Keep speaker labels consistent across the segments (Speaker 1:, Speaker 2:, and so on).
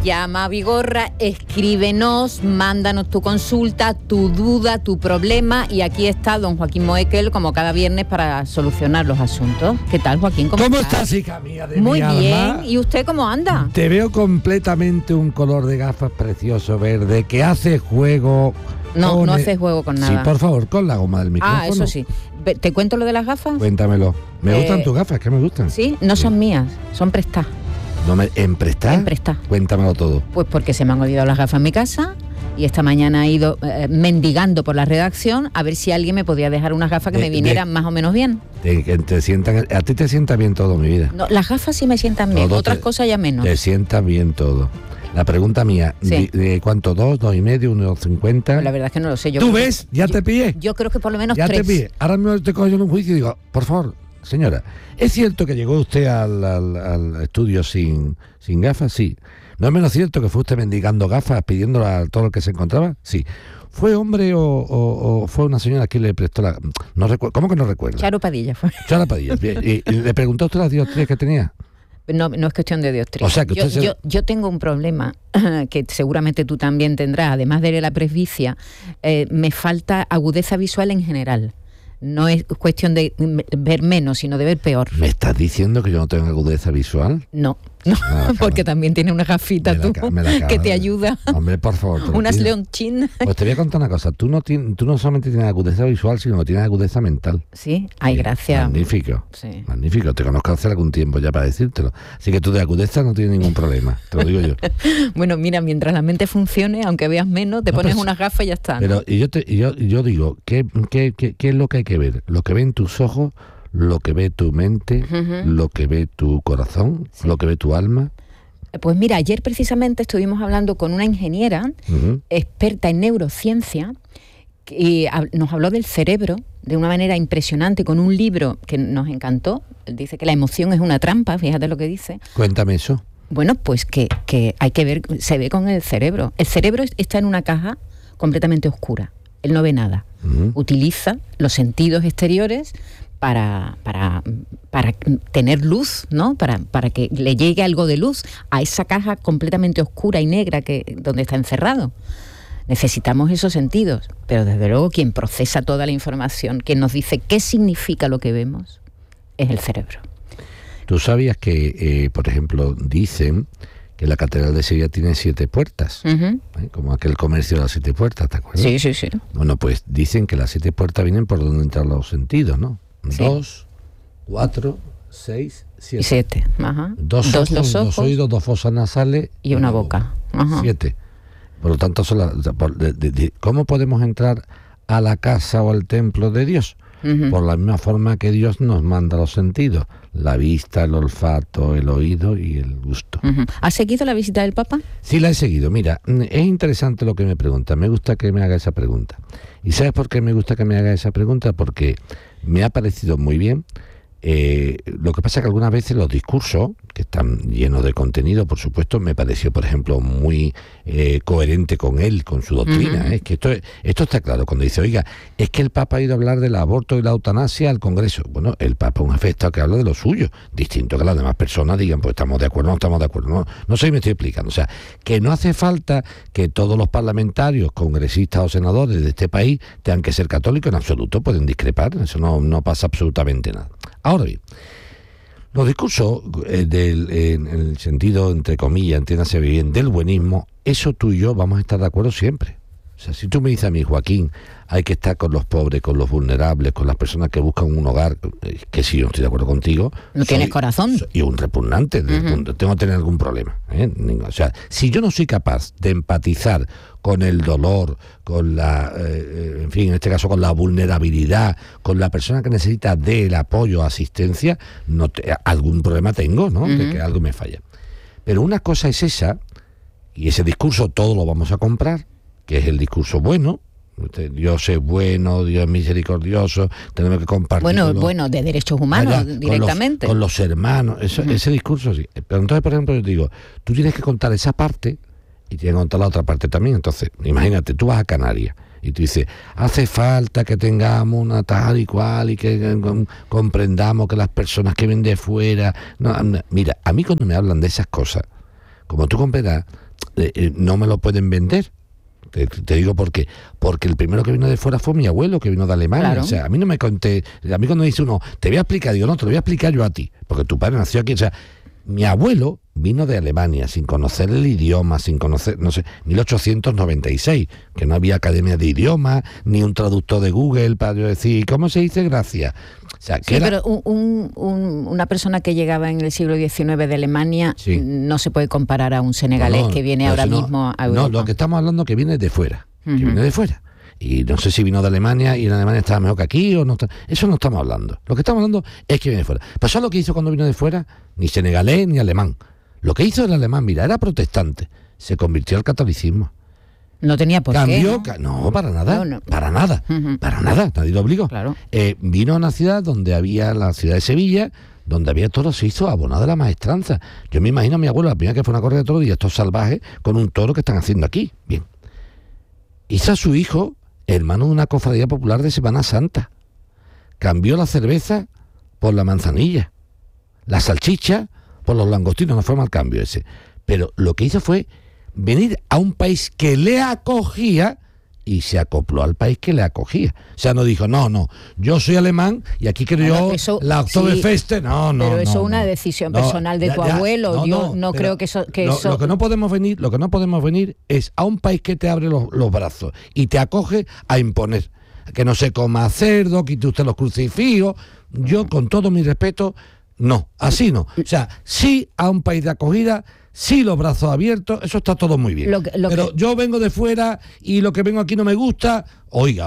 Speaker 1: Llama a Vigorra, escríbenos, mándanos tu consulta, tu duda, tu problema, y aquí está don Joaquín Moekel como cada viernes para solucionar los asuntos. ¿Qué tal, Joaquín?
Speaker 2: ¿Cómo estás, hija mía de
Speaker 1: Muy
Speaker 2: mi
Speaker 1: bien.
Speaker 2: alma?
Speaker 1: ¿Y usted cómo anda?
Speaker 2: Te veo completamente un color de gafas precioso verde que hace juego.
Speaker 1: No hace juego con nada.
Speaker 2: Sí, por favor, con la goma del micrófono.
Speaker 1: Ah, eso sí. ¿Te cuento lo de las gafas?
Speaker 2: Cuéntamelo. Me gustan tus gafas, que me gustan.
Speaker 1: Sí, no son mías, son prestadas.
Speaker 2: ¿En prestar?
Speaker 1: En prestar.
Speaker 2: Cuéntamelo todo.
Speaker 1: Pues porque se me han olvidado las gafas en mi casa y esta mañana he ido mendigando por la redacción a ver si alguien me podía dejar unas gafas que me vinieran más o menos bien.
Speaker 2: A ti te sienta bien todo, mi vida.
Speaker 1: No, las gafas sí me sientan bien, otras cosas ya menos.
Speaker 2: Te sienta bien todo. La pregunta mía,
Speaker 1: sí.
Speaker 2: ¿de cuánto? ¿2, 2,5, 1,50?
Speaker 1: Pues la verdad es que no lo sé.
Speaker 2: ¿Tú ves? ¿Ya te pillé?
Speaker 1: Yo creo que por lo menos
Speaker 2: ya
Speaker 1: 3.
Speaker 2: Ya te pillé. Ahora mismo te cojo yo en un juicio y digo, por favor, señora, ¿es cierto que llegó usted al estudio sin gafas? Sí. ¿No es menos cierto que fue usted mendigando gafas, pidiéndole a todo lo que se encontraba? Sí. ¿Fue hombre o fue una señora que le prestó la...? No recuerdo. ¿Cómo que no recuerda?
Speaker 1: Charo Padilla fue.
Speaker 2: Charo Padilla. ¿Y le preguntó usted las dioptrías que tenía?
Speaker 1: No es cuestión de dioptría.
Speaker 2: O sea, que
Speaker 1: yo tengo un problema que seguramente tú también tendrás, además de la presbicia, me falta agudeza visual en general. No es cuestión de ver menos, sino de ver peor.
Speaker 2: ¿Me estás diciendo que yo no tengo agudeza visual?
Speaker 1: No, porque también tiene una gafita que te ayuda.
Speaker 2: Hombre, por favor.
Speaker 1: Unas Leonchin.
Speaker 2: Pues te voy a contar una cosa. Tú no solamente tienes agudeza visual, sino que tienes agudeza mental.
Speaker 1: Sí, ay, gracias.
Speaker 2: Magnífico.
Speaker 1: Sí.
Speaker 2: Magnífico. Te conozco hace algún tiempo ya para decírtelo. Así que tú de agudeza no tienes ningún problema. Te lo digo yo.
Speaker 1: Bueno, mira, mientras la mente funcione, aunque veas menos, te pones unas gafas y ya está.
Speaker 2: Pero yo digo, ¿qué es lo que hay que ver? Lo que ven tus ojos, lo que ve tu mente, lo que ve tu corazón, lo que ve tu alma.
Speaker 1: Pues mira, ayer precisamente estuvimos hablando con una ingeniera experta en neurociencia y nos habló del cerebro de una manera impresionante con un libro que nos encantó. Dice que la emoción es una trampa, fíjate lo que dice.
Speaker 2: Cuéntame eso.
Speaker 1: Bueno, pues que hay que ver, se ve con el cerebro. El cerebro está en una caja completamente oscura. Él no ve nada. Utiliza los sentidos exteriores para tener luz, ¿no? Para que le llegue algo de luz a esa caja completamente oscura y negra donde está encerrado. Necesitamos esos sentidos, pero desde luego quien procesa toda la información, quien nos dice qué significa lo que vemos, es el cerebro.
Speaker 2: ¿Tú sabías que, por ejemplo, dicen que la Catedral de Sevilla tiene 7 puertas? Como aquel comercio de las 7 puertas, ¿te acuerdas?
Speaker 1: Sí.
Speaker 2: Bueno, pues dicen que las 7 puertas vienen por donde entran los sentidos, ¿no?
Speaker 1: Sí.
Speaker 2: 2, 4, 6, 7.
Speaker 1: 7, ajá.
Speaker 2: 2 ojos, 2 oídos, 2 fosas nasales
Speaker 1: y una boca.
Speaker 2: 7. Por lo tanto, ¿cómo podemos entrar a la casa o al templo de Dios? Por la misma forma que Dios nos manda los sentidos: la vista, el olfato, el oído y el gusto.
Speaker 1: ¿Has seguido la visita del Papa?
Speaker 2: Sí, la he seguido. Mira, es interesante lo que me pregunta. Me gusta que me haga esa pregunta. ¿Y sabes por qué me gusta que me haga esa pregunta? Porque me ha parecido muy bien. Lo que pasa es que algunas veces los discursos, que están llenos de contenido, por supuesto, me pareció, por ejemplo, muy coherente con él, con su doctrina. Es que esto está claro. Cuando dice, oiga, es que el Papa ha ido a hablar del aborto y la eutanasia al Congreso. Bueno, el Papa es un afectado que habla de lo suyo, distinto que las demás personas digan, pues estamos de acuerdo, no estamos de acuerdo. No sé si me estoy explicando. O sea, que no hace falta que todos los parlamentarios, congresistas o senadores de este país tengan que ser católicos en absoluto, pueden discrepar, eso no pasa absolutamente nada. Ahora bien, los discursos en el sentido, entre comillas, entiéndase bien, del buenismo, eso tú y yo vamos a estar de acuerdo siempre. O sea, si tú me dices a mí, Joaquín, hay que estar con los pobres, con los vulnerables, con las personas que buscan un hogar, que si yo no estoy de acuerdo contigo...
Speaker 1: No tienes corazón.
Speaker 2: Y un repugnante, tengo que tener algún problema. O sea, si yo no soy capaz de empatizar con el dolor, con en fin, en este caso con la vulnerabilidad, con la persona que necesita del apoyo, asistencia, algún problema tengo, ¿no? De que algo me falla. Pero una cosa es esa, y ese discurso todo lo vamos a comprar, que es el discurso bueno. Dios es bueno, Dios es misericordioso, tenemos que compartir.
Speaker 1: Bueno, de derechos humanos directamente.
Speaker 2: Con los hermanos, ese discurso sí. Pero entonces, por ejemplo, yo te digo, tú tienes que contar esa parte y tienes que contar la otra parte también. Entonces, imagínate, tú vas a Canarias y tú dices, hace falta que tengamos una tal y cual y que comprendamos que las personas que vienen de fuera... No, mira, a mí cuando me hablan de esas cosas, como tú comprenderás, no me lo pueden vender. Te digo por qué. Porque el primero que vino de fuera fue mi abuelo, que vino de Alemania.
Speaker 1: Claro.
Speaker 2: O sea, a mí no me conté. A mí cuando dice uno, te voy a explicar, digo, no, te lo voy a explicar yo a ti. Porque tu padre nació aquí. O sea, mi abuelo vino de Alemania sin conocer el idioma, sin conocer, no sé, 1896, que no había academia de idiomas, ni un traductor de Google para yo decir, ¿cómo se dice gracias? O sea, que
Speaker 1: sí,
Speaker 2: era...
Speaker 1: pero una persona que llegaba en el siglo XIX de Alemania no se puede comparar a un senegalés que viene ahora mismo a Europa.
Speaker 2: No, lo que estamos hablando es que viene de fuera, que viene de fuera. Y no sé si vino de Alemania y en Alemania estaba mejor que aquí o no. Eso no estamos hablando. Lo que estamos hablando es que viene de fuera. Pues ¿sabes lo que hizo cuando vino de fuera? Ni senegalés ni alemán. Lo que hizo el alemán, mira, era protestante. Se convirtió al catolicismo.
Speaker 1: No tenía por qué,
Speaker 2: ¿no? No, para nada.
Speaker 1: No.
Speaker 2: Para nada. Para nada. Nadie lo obligó.
Speaker 1: Claro.
Speaker 2: Vino a una ciudad donde había, la ciudad de Sevilla, donde había toros, se hizo abonado a la maestranza. Yo me imagino a mi abuelo, la primera que fue una corrida de toros, y estos salvajes con un toro que están haciendo aquí. Bien. Hizo a su hijo hermano de una cofradía popular de Semana Santa. Cambió la cerveza por la manzanilla, la salchicha por los langostinos. No fue mal cambio ese. Pero lo que hizo fue venir a un país que le acogía y se acopló al país que le acogía. O sea, no dijo, no, yo soy alemán y aquí quiero yo la Oktoberfest. No.
Speaker 1: Pero eso es una decisión personal de tu abuelo. Yo no creo que eso...
Speaker 2: Lo que no podemos venir es a un país que te abre los brazos y te acoge a imponer. Que no se coma cerdo, quite usted los crucifijos. Yo, con todo mi respeto, no, así no. O sea, sí a un país de acogida, sí los brazos abiertos, eso está todo muy bien. Pero yo vengo de fuera y lo que vengo aquí no me gusta. Oiga.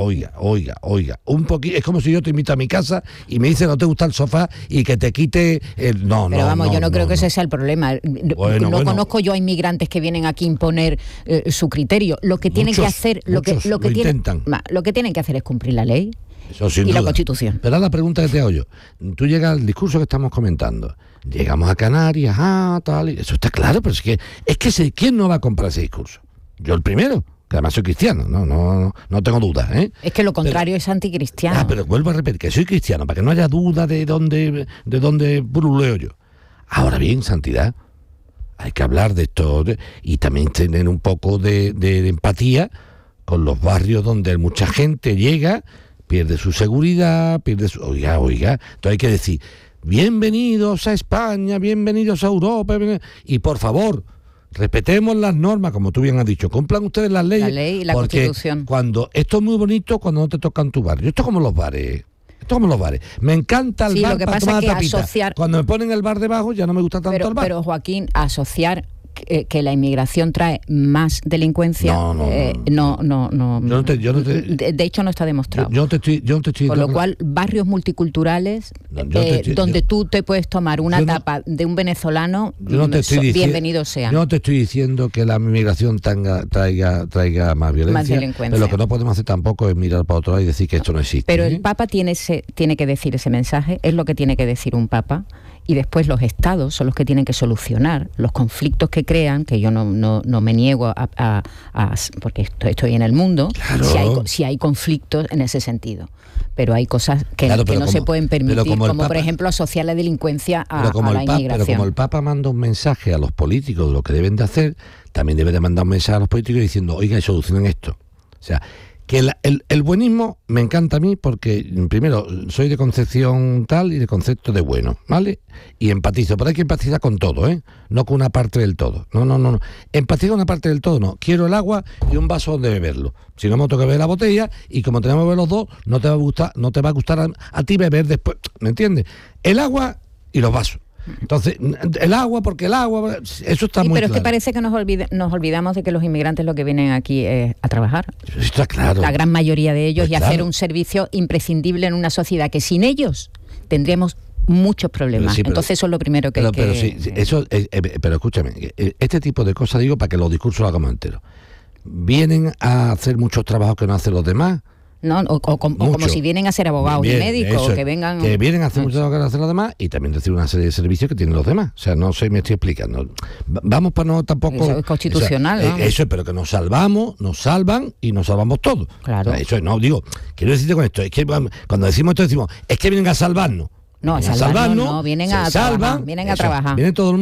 Speaker 2: Un poquito, es como si yo te invito a mi casa y me dice no te gusta el sofá y que te quite el...
Speaker 1: Pero vamos, yo no creo que ese sea el problema. No conozco yo a inmigrantes que vienen aquí a imponer su criterio. Lo que tienen que hacer, lo que tienen que hacer es cumplir la ley.
Speaker 2: Eso sin
Speaker 1: duda.
Speaker 2: La
Speaker 1: Constitución.
Speaker 2: Pero la pregunta que te hago yo, tú llegas al discurso que estamos comentando, llegamos a Canarias, tal, y eso está claro, pero es que ¿quién no va a comprar ese discurso? Yo el primero, que además soy cristiano, no tengo dudas, ¿eh?
Speaker 1: Es que lo contrario es anticristiano.
Speaker 2: Pero vuelvo a repetir, que soy cristiano, para que no haya duda de dónde pululeo yo. Ahora bien, santidad, hay que hablar de esto y también tener un poco de empatía con los barrios donde mucha gente llega, pierde su seguridad, Oiga. Entonces hay que decir, bienvenidos a España, bienvenidos a Europa, y por favor, respetemos las normas, como tú bien has dicho, cumplan ustedes las leyes.
Speaker 1: La ley y la
Speaker 2: porque
Speaker 1: Constitución.
Speaker 2: Esto es muy bonito cuando no te tocan tu barrio. Esto es como los bares. Me encanta el bar para tomar tapita. Cuando me ponen el bar debajo ya no me gusta tanto el bar.
Speaker 1: Pero Joaquín, asociar que la inmigración trae más delincuencia, no. De hecho no está demostrado.
Speaker 2: Yo no te estoy
Speaker 1: Con lo cual, barrios multiculturales donde tú te puedes tomar una tapa de un venezolano, bienvenidos sean.
Speaker 2: Yo no te estoy diciendo que la inmigración traiga más violencia, pero lo que no podemos hacer tampoco es mirar para otro lado y decir que esto no existe.
Speaker 1: Pero el Papa tiene que decir ese mensaje, es lo que tiene que decir un Papa. Y después los estados son los que tienen que solucionar los conflictos que crean, que yo no me niego a porque estoy en el mundo, claro. si hay conflictos en ese sentido. Pero hay cosas que no se pueden permitir, como por ejemplo asociar la delincuencia a la inmigración.
Speaker 2: Pero como el Papa manda un mensaje a los políticos de lo que deben de hacer, también debe de mandar un mensaje a los políticos diciendo, oiga, solucionen esto. O sea, que el buenismo me encanta a mí porque, primero, soy de concepción tal y de concepto de bueno, ¿vale? Y empatizo, pero hay que empatizar con todo, ¿eh? No con una parte del todo. No. Empatizar con una parte del todo, no. Quiero el agua y un vaso donde beberlo. Si no me toca beber la botella y como tenemos que beber los dos, no te va a gustar a ti beber después, ¿me entiendes? El agua y los vasos. Entonces, el agua, porque el agua, eso está muy claro.
Speaker 1: Pero es que parece que nos olvidamos de que los inmigrantes lo que vienen aquí es a trabajar.
Speaker 2: Eso está claro.
Speaker 1: La gran mayoría de ellos, y hacer un servicio imprescindible en una sociedad que sin ellos tendríamos muchos problemas. Entonces eso es lo primero que hay que...
Speaker 2: Pero escúchame, este tipo de cosas digo para que los discursos los hagamos enteros. Vienen a hacer muchos trabajos que no hacen los demás.
Speaker 1: No, como si vienen a ser abogados y médicos, o que vengan...
Speaker 2: Que vienen a hacer mucho trabajo que hacen los demás y también recibir una serie de servicios que tienen los demás. O sea, no sé, me estoy explicando. Vamos para no tampoco...
Speaker 1: Eso es constitucional,
Speaker 2: ¿no? Eso es, pero que nos salvan y nos salvamos todos.
Speaker 1: Claro.
Speaker 2: O sea, eso no, digo, quiero decirte con esto, es que cuando decimos esto decimos, es que vienen a salvarnos.
Speaker 1: No, a salvarnos no, vienen a trabajar.
Speaker 2: Viene todo el mundo.